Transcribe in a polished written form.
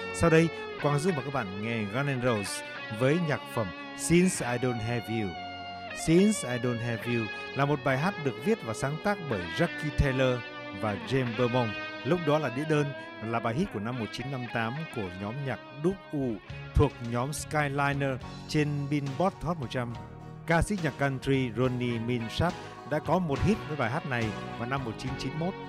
Sau đây, Quang giúp mời các bạn nghe Guns N' Roses với nhạc phẩm Since I Don't Have You. Since I Don't Have You là một bài hát được viết và sáng tác bởi Jackie Taylor và James Beaumont. Lúc đó là đĩa đơn, là bài hit của năm 1958 của nhóm nhạc Dub thuộc nhóm Skyliner trên Billboard Hot 100. Ca sĩ nhạc country Ronnie Milsap đã có một hit với bài hát này vào năm 1991.